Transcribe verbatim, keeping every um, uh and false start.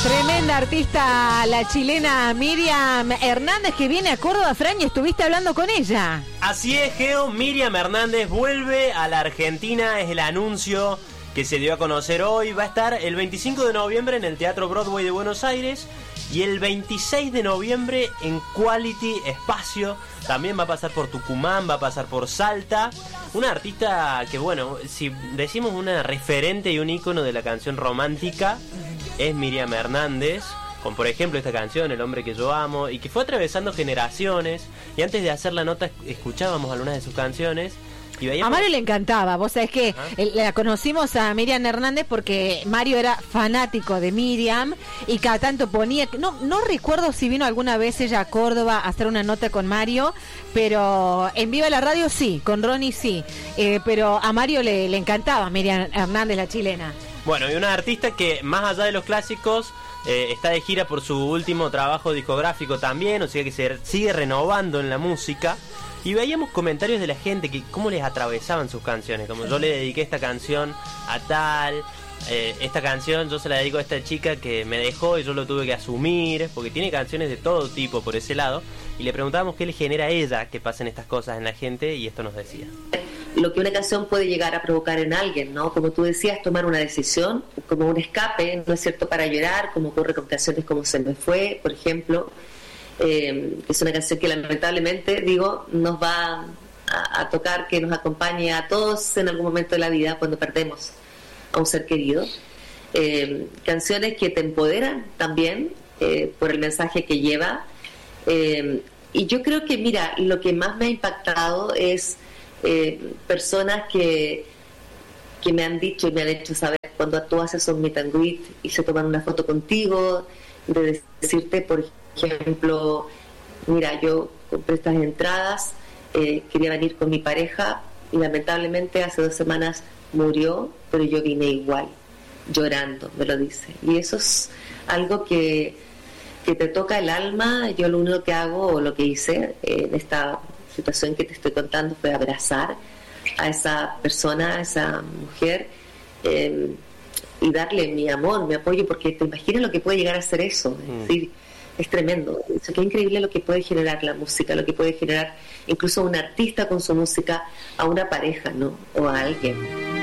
Tremenda artista, la chilena Miriam Hernández, que viene a Córdoba, Fran, y estuviste hablando con ella. Así es, Geo. Miriam Hernández vuelve a la Argentina. Es el anuncio que se dio a conocer hoy. Va a estar el veinticinco de noviembre en el Teatro Broadway de Buenos Aires y el veintiséis de noviembre en Quality Espacio. También va a pasar por Tucumán, va a pasar por Salta. Una artista que, bueno, si decimos una referente y un ícono de la canción romántica, es Miriam Hernández, con por ejemplo esta canción, El hombre que yo amo, y que fue atravesando generaciones. Y antes de hacer la nota escuchábamos algunas de sus canciones y veíamos... A Mario le encantaba, vos sabés que el, la conocimos a Miriam Hernández porque Mario era fanático de Miriam y cada tanto ponía, no no recuerdo si vino alguna vez ella a Córdoba a hacer una nota con Mario, pero en Viva la Radio sí, con Ronnie sí, eh, pero a Mario le, le encantaba Miriam Hernández, la chilena. Bueno, y una artista que más allá de los clásicos eh, está de gira por su último trabajo discográfico también, o sea que se sigue renovando en la música. Y veíamos comentarios de la gente que cómo les atravesaban sus canciones, como yo le dediqué esta canción a tal, eh, esta canción yo se la dedico a esta chica que me dejó y yo lo tuve que asumir, porque tiene canciones de todo tipo por ese lado, y le preguntábamos qué le genera a ella que pasen estas cosas en la gente, y esto nos decía. Lo que una canción puede llegar a provocar en alguien, ¿no? Como tú decías, tomar una decisión, como un escape, ¿no es cierto?, para llorar, como ocurre con canciones como Se me fue, por ejemplo. Eh, es una canción que lamentablemente, digo, nos va a, a tocar, que nos acompañe a todos en algún momento de la vida cuando perdemos a un ser querido. Eh, canciones que te empoderan también eh, por el mensaje que lleva. Eh, y yo creo que, mira, lo que más me ha impactado es eh, personas que, que me han dicho y me han hecho saber cuando tú haces un meet and greet y se toman una foto contigo, de decirte, por ejemplo, mira, yo compré estas entradas, eh, quería venir con mi pareja y lamentablemente hace dos semanas murió, pero yo vine igual, llorando, me lo dice. Y eso es algo que, que te toca el alma. Yo lo único que hago, o lo que hice eh, en esta situación que te estoy contando, fue abrazar a esa persona, a esa mujer, eh, y darle mi amor, mi apoyo, porque te imaginas lo que puede llegar a ser eso. Mm. Es decir, es tremendo. Es que increíble lo que puede generar la música, lo que puede generar incluso un artista con su música a una pareja, ¿no? O a alguien.